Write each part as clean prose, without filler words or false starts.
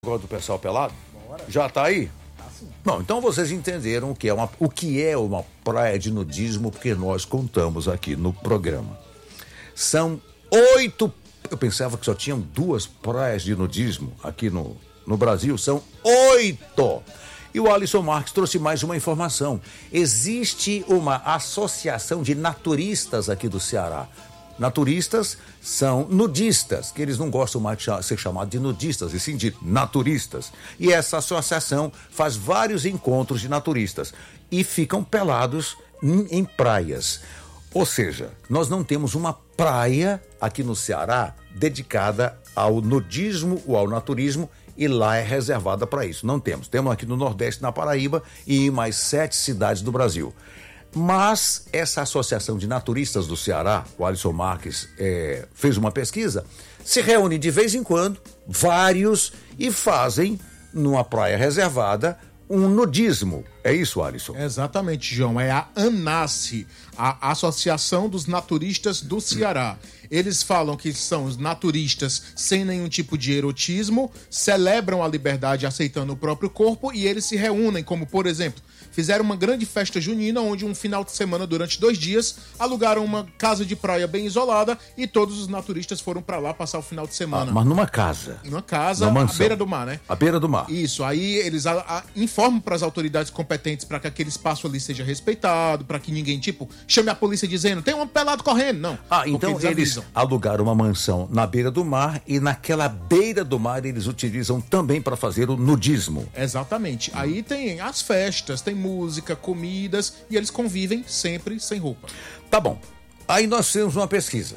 Do pessoal pelado? Bora. Já tá aí? Tá sim. Bom, então vocês entenderam o que é uma praia de nudismo, porque nós contamos aqui no programa. São 8, eu pensava que só tinham 2 praias de nudismo aqui no Brasil, são 8. E o Alisson Marques trouxe mais uma informação. Existe uma associação de naturistas aqui do Ceará. Naturistas são nudistas, que eles não gostam mais de ser chamados de nudistas, e sim de naturistas. E essa associação faz vários encontros de naturistas e ficam pelados em praias. Ou seja, nós não temos uma praia aqui no Ceará dedicada ao nudismo ou ao naturismo, e lá é reservada para isso. Não temos. Temos aqui no Nordeste, na Paraíba, e em mais 7 cidades do Brasil. Mas essa associação de naturistas do Ceará, o Alisson Marques fez uma pesquisa, se reúne de vez em quando, vários, e fazem, numa praia reservada, um nudismo. É isso, Alisson? Exatamente, João. É a ANACE, a Associação dos Naturistas do Ceará. Eles falam que são os naturistas sem nenhum tipo de erotismo, celebram a liberdade aceitando o próprio corpo, e eles se reúnem, como, por exemplo, fizeram uma grande festa junina, onde um final de semana, durante 2 dias, alugaram uma casa de praia bem isolada e todos os naturistas foram pra lá passar o final de semana. Mas numa casa? Numa casa, à beira do mar, né? À beira do mar. Isso, aí eles informam para as autoridades competentes para que aquele espaço ali seja respeitado, para que ninguém, chame a polícia dizendo, tem um pelado correndo, não. Então eles alugaram uma mansão na beira do mar, e naquela beira do mar eles utilizam também para fazer o nudismo. Exatamente. Aí tem as festas, tem música, comidas, e eles convivem sempre sem roupa. Tá bom. Aí nós fizemos uma pesquisa.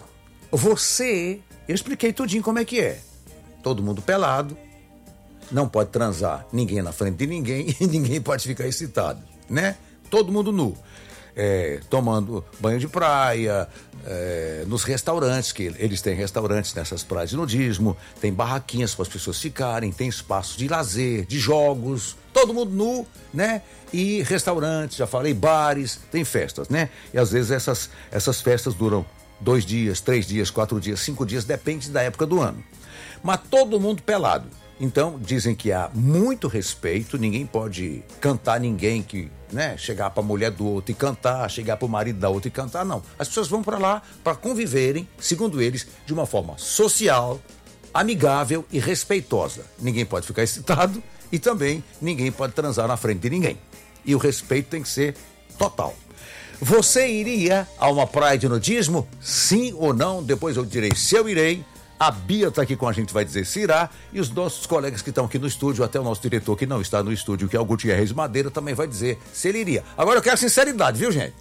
Eu expliquei tudinho como é que é. Todo mundo pelado, não pode transar ninguém na frente de ninguém e ninguém pode ficar excitado, né? Todo mundo nu. Tomando banho de praia, nos restaurantes, que eles têm restaurantes nessas praias de nudismo, tem barraquinhas para as pessoas ficarem, tem espaços de lazer, de jogos, todo mundo nu, né? E restaurantes, já falei, bares, tem festas, né? E às vezes essas festas duram 2 dias, 3 dias, 4 dias, 5 dias, depende da época do ano. Mas todo mundo pelado. Então, dizem que há muito respeito, ninguém pode cantar ninguém chegar para a mulher do outro e cantar, chegar para o marido da outra e cantar, não. As pessoas vão para lá para conviverem, segundo eles, de uma forma social, amigável e respeitosa. Ninguém pode ficar excitado e também ninguém pode transar na frente de ninguém. E o respeito tem que ser total. Você iria a uma praia de nudismo? Sim ou não? Depois eu direi se eu irei. A Bia está aqui com a gente, vai dizer se irá, e os nossos colegas que estão aqui no estúdio, até o nosso diretor que não está no estúdio, que é o Gutierrez Madeira, também vai dizer se ele iria. Agora eu quero sinceridade, viu, gente?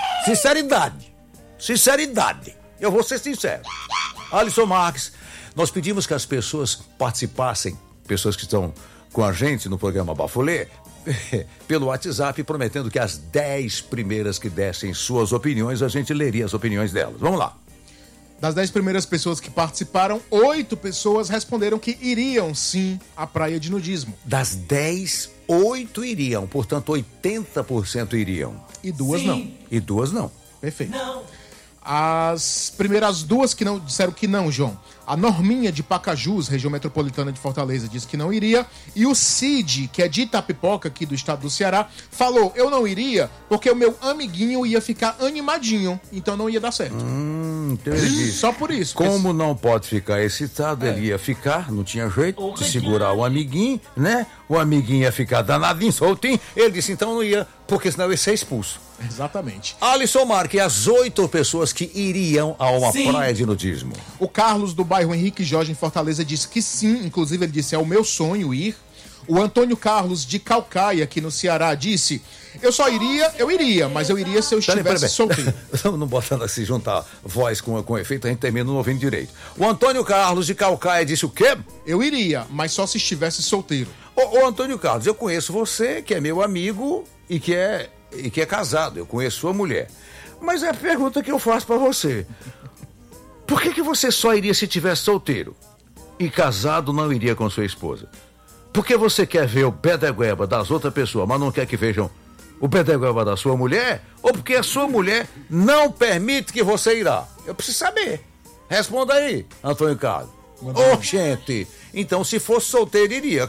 Sinceridade. Eu vou ser sincero. Alisson Marques, nós pedimos que as pessoas participassem, pessoas que estão com a gente no programa Bafolê, pelo WhatsApp, prometendo que as 10 primeiras que dessem suas opiniões, a gente leria as opiniões delas. Vamos lá. Das 10 primeiras pessoas que participaram, 8 pessoas responderam que iriam sim à praia de nudismo. Das 10, 8 iriam, portanto 80% iriam. E 2 não. E 2 não. Perfeito. Não. As primeiras 2 que não disseram que não, João. A Norminha de Pacajus, região metropolitana de Fortaleza, disse que não iria. E o Cid, que é de Itapipoca, aqui do estado do Ceará, falou, eu não iria porque o meu amiguinho ia ficar animadinho, então não ia dar certo. Então ele disse, só por isso. Como não pode ficar excitado, ele ia ficar, não tinha jeito de segurar o amiguinho, né? O amiguinho ia ficar danadinho, soltinho. Ele disse, então não ia, porque senão ia ser expulso. Exatamente. Alisson Marques, as 8 pessoas que iriam a uma praia de nudismo. O Carlos, do bairro Henrique Jorge, em Fortaleza, disse que sim. Inclusive, ele disse, é o meu sonho ir. O Antônio Carlos, de Caucaia, aqui no Ceará, disse, eu iria, mas eu iria se eu estivesse solteiro. Não botando assim, juntar voz com efeito, a gente termina não ouvindo direito. O Antônio Carlos, de Caucaia, disse o quê? Eu iria, mas só se estivesse solteiro. Ô Antônio Carlos, eu conheço você, que é meu amigo e que é casado. Eu conheço sua mulher. Mas é a pergunta que eu faço pra você. Por que você só iria se tivesse solteiro? E casado não iria com sua esposa? Porque você quer ver o pé da goiaba das outras pessoas, mas não quer que vejam o pé da goiaba da sua mulher? Ou porque a sua mulher não permite que você irá? Eu preciso saber. Responda aí, Antônio Carlos. Gente, então se fosse solteiro iria.